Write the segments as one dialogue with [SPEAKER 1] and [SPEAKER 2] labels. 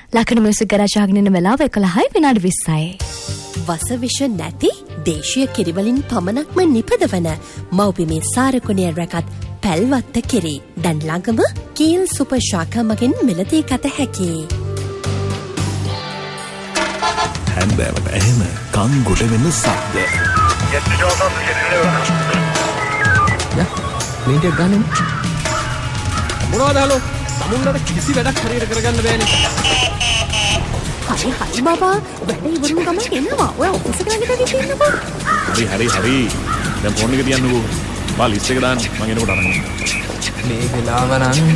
[SPEAKER 1] ලක්ෂණ music garage අහගෙන ඉන්න වෙලාව 11:20යි.
[SPEAKER 2] වසවිෂ නැති දේශීය කිරිවලින් පමණක්ම නිපදවන මව්බිමේ සාරකුණේ රැකත් පැල්වත්ත කිරි. දැන් ළඟම කීල් සුපර් ශාඛා මගින් මිලදී ගත හැකියි.
[SPEAKER 3] හැන්දෑවට එහෙම කන් ගොඩ වෙන සද්ද.
[SPEAKER 4] මේක ගන්න. මොනවද හලෝ? සමුන්ලට කිසි වැඩක් හරියට කරගන්න බෑනේ.
[SPEAKER 2] හරි බබා. වැඩේ ඉවරුම ගමන් එනවා. ඔය ඔෆිස් එකට ගිහින් ඉන්නවා.
[SPEAKER 3] හරි. දැන් ෆෝන් එක තියන්නකෝ. බා ලිස්ට් එක දාන්න. මම එනකොට අරන්.
[SPEAKER 4] මේ වෙලාව නම්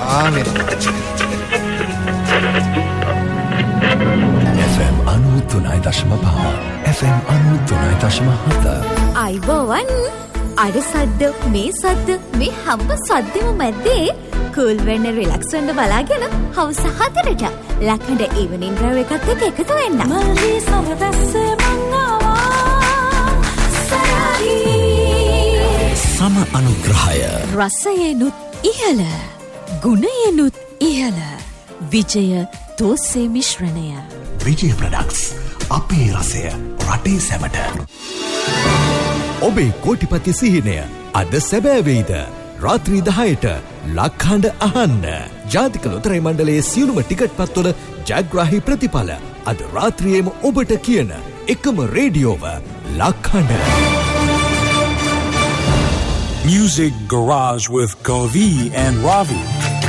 [SPEAKER 3] FM 93.5 FM 93.7
[SPEAKER 1] අයිබෝවන් අර සද්ද මේ සද්ද මේ හැම සද්දෙම මැද්දේ කූල් වෙන්න රිලැක්ස් වෙන්න බලාගෙන හවස 4ට ලක්හඬ ඉවනින් ඩ්‍රයිව් එකත් එක්ක එකතු වෙන්න. මල්ලි සමදස්සේ මංගවා සරාරි
[SPEAKER 3] සම අනුග්‍රහය
[SPEAKER 1] රසයෙනුත් ඉහළ ගුණයෙනුත් ඉහළ විජය දෝසේ මිශ්‍රණය
[SPEAKER 3] විජය ප්‍රොඩක්ට්ස් අපේ රසය රටේ සැමට. ඔබේ කෝටිපති සිහිනය අද සැබෑ වෙයිද? රාත්‍රී 10ට ලක්හඬ අහන්න. ජාතික ලොතරැයි මණ්ඩලයේ සියලුම ටිකට් පත්වල ජයග්‍රාහී ප්‍රතිඵල අද රාත්‍රියේම ඔබට කියන එකම රේඩියෝව ලක්හඬ.
[SPEAKER 5] Music Garage with Kavi and Ravi.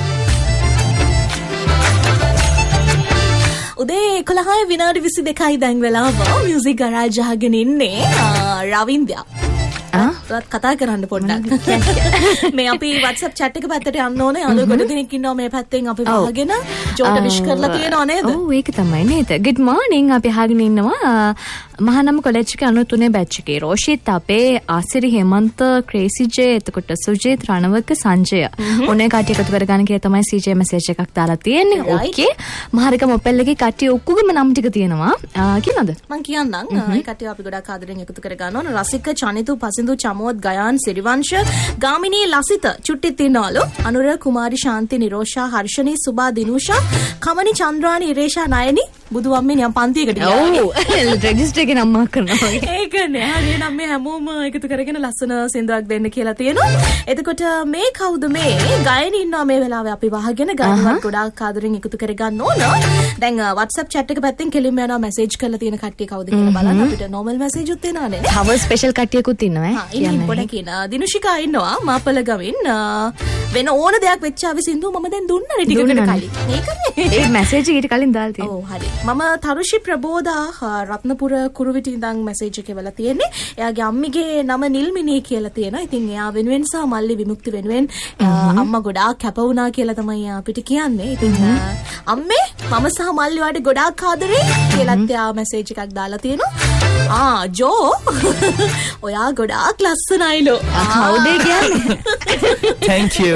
[SPEAKER 6] උදේ 11:22යි දැන් වෙලාව. මියුසික් ගරාජ් අහගෙන ඉන්නේ රවින්ද්‍යා. කතා කරන්න පොඩ්ඩක්. මේ අපි WhatsApp chat එක පැත්තට යන්න ඕනේ. අද ගොඩ දෙනෙක් ඉන්නවා මේ පැත්තෙන් අපි වහගෙන ජෝට විශ් කරලා තියෙනව නේද?
[SPEAKER 1] ඔව් ඒක තමයි නේද. good morning අපි අහගෙන ඉන්නවා මහානම කොලෙජ් එකේ 93 බැච් එකේ රෝෂිත් අපේ ආසිරි හේමන්ත ක්‍රේසි ජේ එතකොට සුජිත් රණවක සංජය ඔනේ කට්ටිය එකතු කරගන්න කියලා තමයි CJ මැසේජ් එකක් දාලා තියෙන්නේ. ඕකේ මහරික මොපෙල් එකේ කට්ටිය ඔක්කොගේම නම් ටික තියෙනවා. කියනද?
[SPEAKER 6] මං කියන්නම්. ඒ කට්ටිය අපි ගොඩක් ආදරෙන් එකතු කරගන්න ඕන. රසික චනිතු පසින්දු චමෝත් ගයාන් සිරිවංශ ගාමිනී ලසිත චුට්ටිත් ඉන්නවලු. අනුර කුමාරි ශාන්ති නිරෝෂා හර්ෂණී සුබා දිනුෂා කමනි චන්ද්‍රානි ඉරේෂා නයනි බුදු අම්මේ නියම් පන්තියකට ගියා.
[SPEAKER 1] ඔව් රෙජිස්ටර් එකේ නම් මාක් කරනවා.
[SPEAKER 6] ඒකනේ. හරි නම් මේ හැමෝම එකතු කරගෙන ලස්සන සින්දුවක් දෙන්න කියලා තියෙනවා. එතකොට මේ කවුද මේ? ගයන ඉන්නවා මේ වෙලාවේ අපි වහගෙන ගයනවත් ගොඩාක් ආදරෙන් එකතු කරගන්න ඕන. දැන් WhatsApp chat එක පැත්තෙන් කෙලින්ම යනවා මැසේජ් කරලා තියෙන කට්ටිය කවුද කියලා බලන්න. අපිට normal message උත් එනවනේ.
[SPEAKER 1] තව ස්පෙෂල් කට්ටියකුත් ඉන්නවා ඈ.
[SPEAKER 6] ඉන්නේ පොඩ කියන දිනුෂිකා ඉන්නවා මාපල ගමින් වෙන ඕන දෙයක් වෙච්ච ආවි සින්දුව මම දැන් දුන්නනේ ටිකකට කලින්. ඒකනේ. ඒ
[SPEAKER 1] මැසේජ් ඊට කලින් දාලා තියෙනවා.
[SPEAKER 6] ඔව් හරි. මම තරුෂි ප්‍රබෝධා රත්නපුර කුරුවිට ඉඳන් මැසේජ් එක වෙලා තියෙන්නේ. එයාගේ අම්මිගේ නම නිල්මිනී කියලා තියෙනවා. ඉතින් එයා වෙනුවෙන් සහ මල්ලි විමුක්ති වෙනුවෙන් අම්මා ගොඩාක් කැප වුණා කියලා තමයි අපිට කියන්නේ. ඉතින් අම්මේ මම සහ මල්ලි වාට ගොඩාක් ආදරේ කියලාත් එයා මැසේජ් එකක් දාලා තියෙනවා. ජෝ ඔයා ගොඩාක් ලස්සනයිලෝ.
[SPEAKER 1] කවුද කියන්නේ?
[SPEAKER 4] Thank you.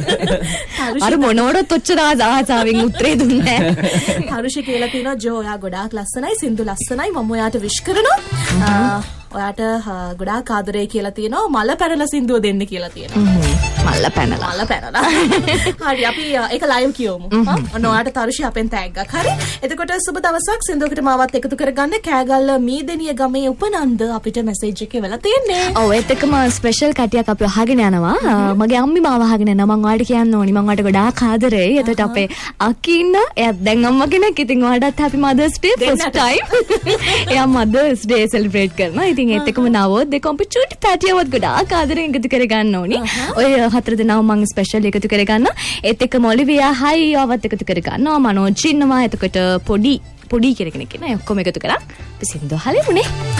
[SPEAKER 1] අර මොනවටත් ඔච්චර ආසාවෙන් උත්තරේ දුන්නේ නැහැ.
[SPEAKER 6] හරුෂි කියලා තියෙනවා ජෝ ඔයා ගොඩාක් ලස්සනයි සින්දු ලස්සනයි මම ඔයාට විශ් කරනවා. ඔයාට ගොඩාක් ආදරේ කියලා තියෙනවා මල පැනලා සින්දුව දෙන්න කියලා තියෙනවා.
[SPEAKER 1] මල පැනලා.
[SPEAKER 6] හරි අපි ඒක ලයිව් කියවමු. ඔන්න ඔයාට තරුෂි අපෙන් තෑග්ගක්. හරි. එතකොට සුබ දවසක් සින්දුවකට මාවත් එකතු කරගන්න. කෑගල්ල මීදෙනිය ගමේ උපනන්ද අපිට මැසේජ් එකේ වෙලා තියෙන්නේ.
[SPEAKER 1] ඔව් ඒත් එක්කම ස්පෙෂල් කටියක් අපි අහගෙන යනවා. මගේ අම්මි මාව අහගෙන යනවා. මම ඔයාලට කියන්න ඕනි. මම ඔයාලට ගොඩාක් ආදරෙයි. එතකොට අපේ අක්කි ඉන්න. එයා දැන් අම්මා කෙනෙක්. ඉතින් ඔයාලටත් happy mothers day first time. එයා mothers day celebrate කරනවා. ඉතින් ඒත් එක්කම නවෝත් දෙකම චුටි පැටියවත් ගොඩාක් ආදරෙන් එකතු කරගන්න ඕනි. ඔය හතර දෙනාම මම ස්පෙෂල් එකතු කරගන්න. ඒත් එක්කම ඔලිවියා හයි ආවත් එකතු කරගන්නවා. මනෝජ් ඉන්නවා. එතකොට පොඩි කියලා කෙනෙක් ඉන්නවා. ඔක්කොම එකතු කරා. අපි සින්දුව හලෙමුනේ.